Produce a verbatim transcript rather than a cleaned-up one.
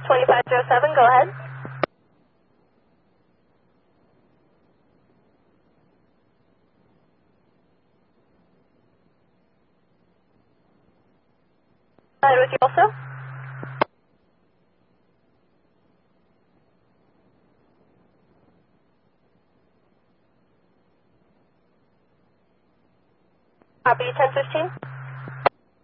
twenty-five oh seven, go ahead. Go ahead with you also. Copy ten fifteen.